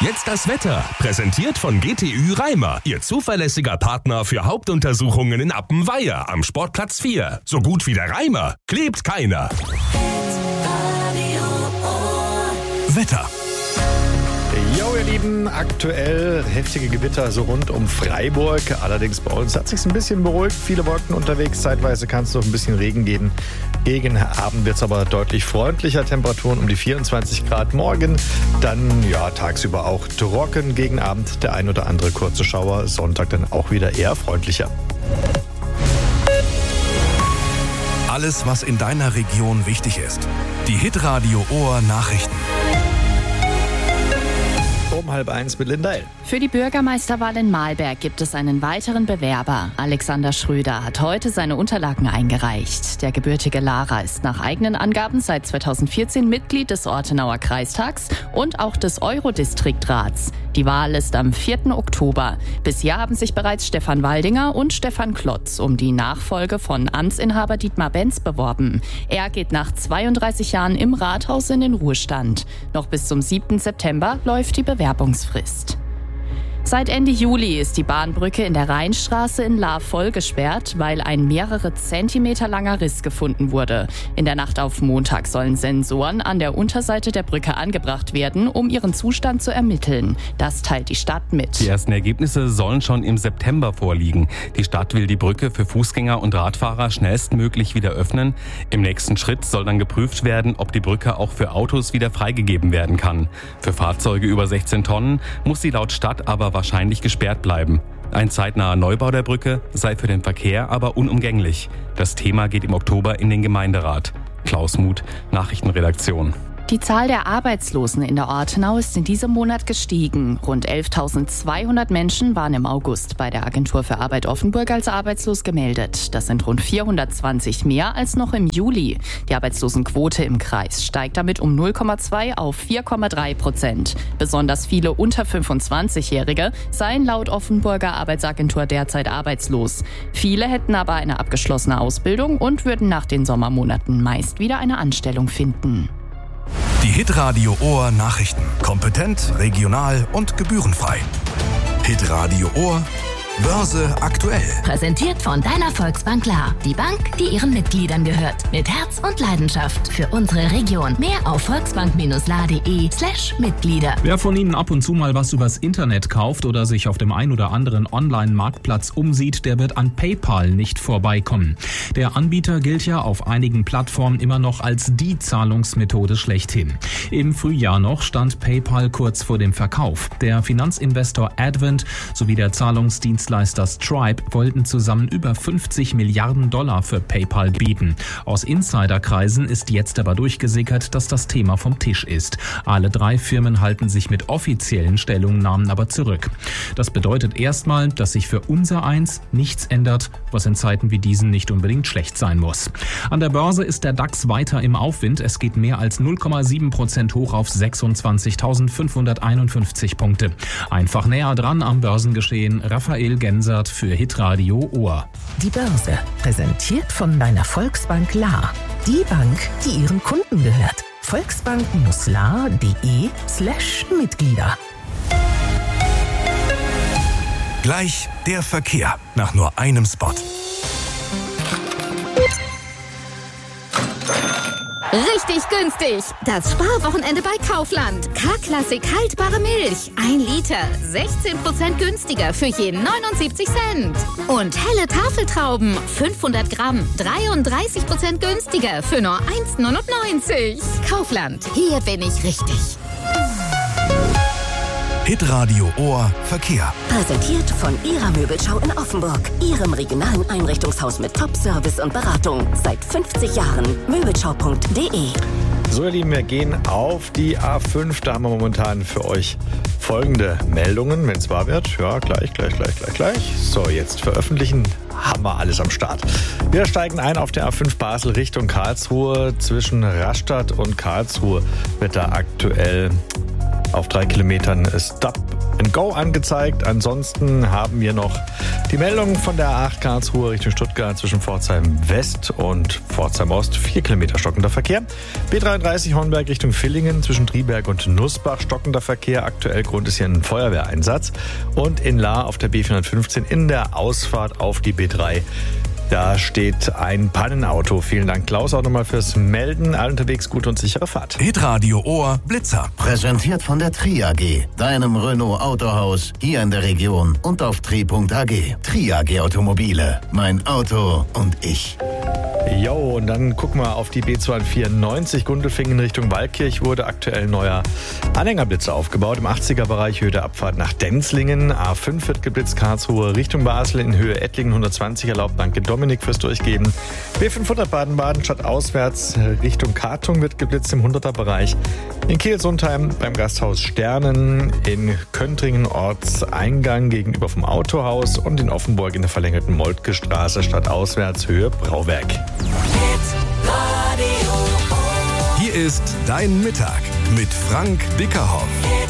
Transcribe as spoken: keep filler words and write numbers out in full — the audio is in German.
Jetzt das Wetter, präsentiert von G T Ü Reimer, Ihr zuverlässiger Partner für Hauptuntersuchungen in Appenweier am Sportplatz vier. So gut wie der Reimer klebt keiner. Wetter. Jo, ihr Lieben, aktuell heftige Gewitter so rund um Freiburg. Allerdings bei uns hat es sich ein bisschen beruhigt. Viele Wolken unterwegs, zeitweise kann es noch ein bisschen Regen geben. Gegen Abend wird es aber deutlich freundlicher. Temperaturen um die vierundzwanzig Grad morgen. Dann ja tagsüber auch trocken. Gegen Abend der ein oder andere kurze Schauer. Sonntag dann auch wieder eher freundlicher. Alles, was in deiner Region wichtig ist. Die Hitradio Ohr Nachrichten. Um halb eins mit Linda L. Für die Bürgermeisterwahl in Mahlberg gibt es einen weiteren Bewerber. Alexander Schröder hat heute seine Unterlagen eingereicht. Der gebürtige Lahrer ist nach eigenen Angaben seit zweitausendvierzehn Mitglied des Ortenauer Kreistags und auch des Eurodistriktrats. Die Wahl ist am vierten Oktober. Bisher haben sich bereits Stefan Waldinger und Stefan Klotz um die Nachfolge von Amtsinhaber Dietmar Benz beworben. Er geht nach zweiunddreißig Jahren im Rathaus in den Ruhestand. Noch bis zum siebten September läuft die Bewerbungsfrist. Seit Ende Juli ist die Bahnbrücke in der Rheinstraße in Lahr voll gesperrt, weil ein mehrere Zentimeter langer Riss gefunden wurde. In der Nacht auf Montag sollen Sensoren an der Unterseite der Brücke angebracht werden, um ihren Zustand zu ermitteln. Das teilt die Stadt mit. Die ersten Ergebnisse sollen schon im September vorliegen. Die Stadt will die Brücke für Fußgänger und Radfahrer schnellstmöglich wieder öffnen. Im nächsten Schritt soll dann geprüft werden, ob die Brücke auch für Autos wieder freigegeben werden kann. Für Fahrzeuge über sechzehn Tonnen muss sie laut Stadt aber wahrscheinlich gesperrt bleiben. Ein zeitnaher Neubau der Brücke sei für den Verkehr aber unumgänglich. Das Thema geht im Oktober in den Gemeinderat. Klaus Muth, Nachrichtenredaktion. Die Zahl der Arbeitslosen in der Ortenau ist in diesem Monat gestiegen. Rund elftausendzweihundert Menschen waren im August bei der Agentur für Arbeit Offenburg als arbeitslos gemeldet. Das sind rund vierhundertzwanzig mehr als noch im Juli. Die Arbeitslosenquote im Kreis steigt damit um null Komma zwei auf vier Komma drei Prozent. Besonders viele unter fünfundzwanzigjährige seien laut Offenburger Arbeitsagentur derzeit arbeitslos. Viele hätten aber eine abgeschlossene Ausbildung und würden nach den Sommermonaten meist wieder eine Anstellung finden. Die Hitradio Ohr Nachrichten. Kompetent, regional und gebührenfrei. Hitradio Ohr Börse aktuell. Präsentiert von deiner Volksbank Lahr. Die Bank, die ihren Mitgliedern gehört. Mit Herz und Leidenschaft für unsere Region. Mehr auf volksbank-lahr.de slash Mitglieder. Wer von Ihnen ab und zu mal was übers Internet kauft oder sich auf dem ein oder anderen Online-Marktplatz umsieht, der wird an PayPal nicht vorbeikommen. Der Anbieter gilt ja auf einigen Plattformen immer noch als die Zahlungsmethode schlechthin. Im Frühjahr noch stand PayPal kurz vor dem Verkauf. Der Finanzinvestor Advent sowie der Zahlungsdienst Dienstleister Stripe wollten zusammen über fünfzig Milliarden Dollar für PayPal bieten. Aus Insiderkreisen ist jetzt aber durchgesickert, dass das Thema vom Tisch ist. Alle drei Firmen halten sich mit offiziellen Stellungnahmen aber zurück. Das bedeutet erstmal, dass sich für unsereins nichts ändert, was in Zeiten wie diesen nicht unbedingt schlecht sein muss. An der Börse ist der DAX weiter im Aufwind. Es geht mehr als null Komma sieben Prozent hoch auf sechsundzwanzigtausendfünfhunderteinundfünfzig Punkte. Einfach näher dran am Börsengeschehen Raphael Gensert für Hitradio Ohr. Die Börse, präsentiert von deiner Volksbank Lahr. Die Bank, die ihren Kunden gehört. volksbank-lahr.de slash Mitglieder. Gleich der Verkehr nach nur einem Spot. Richtig günstig. Das Sparwochenende bei Kaufland. K-Klassik haltbare Milch. Ein Liter. sechzehn Prozent günstiger für jeden neunundsiebzig Cent. Und helle Tafeltrauben. fünfhundert Gramm. dreiunddreißig Prozent günstiger für nur eins neunundneunzig. Kaufland. Hier bin ich richtig. Hitradio Ohr Verkehr. Präsentiert von Ihrer Möbelschau in Offenburg. Ihrem regionalen Einrichtungshaus mit Top-Service und Beratung. Seit fünfzig Jahren. Möbelschau punkt de. So, ihr Lieben, wir gehen auf die A fünf. Da haben wir momentan für euch folgende Meldungen, wenn es wahr wird. Ja, gleich, gleich, gleich, gleich, gleich. So, jetzt veröffentlichen. Haben wir alles am Start. Wir steigen ein auf der A fünf Basel Richtung Karlsruhe. Zwischen Rastatt und Karlsruhe wird da aktuell auf drei Kilometern Stop ein Go angezeigt. Ansonsten haben wir noch die Meldung von der A acht Karlsruhe Richtung Stuttgart zwischen Pforzheim West und Pforzheim Ost. Vier Kilometer stockender Verkehr. B dreiunddreißig Hornberg Richtung Villingen zwischen Triberg und Nussbach stockender Verkehr. Aktuell Grund ist hier ein Feuerwehreinsatz. Und in Lahr auf der B vierhundertfünfzehn in der Ausfahrt auf die B drei. Da steht ein Pannenauto. Vielen Dank, Klaus, auch nochmal fürs Melden. All unterwegs gute und sichere Fahrt. Hitradio Ohr Blitzer. Präsentiert von der Tri A G, deinem Renault Autohaus hier in der Region und auf tri punkt a g. Tri A G Automobile. Mein Auto und ich. Jo, und dann gucken wir auf die B zweihundertvierundneunzig. Gundelfingen Richtung Waldkirch wurde aktuell neuer Anhängerblitzer aufgebaut. Im achtziger-Bereich Höhe der Abfahrt nach Denzlingen. A fünf wird geblitzt, Karlsruhe Richtung Basel in Höhe Ettlingen hundertzwanzig erlaubt. Danke Dominik fürs Durchgeben. B fünfhundert Baden-Baden statt auswärts Richtung Kartung wird geblitzt im hunderter-Bereich. In Kiel-Sundheim beim Gasthaus Sternen, in Köntringen Ortseingang gegenüber vom Autohaus und in Offenburg in der verlängerten Moltke Straße statt auswärts Höhe Brauwerk. Hier ist dein Mittag mit Frank Bickerhoff.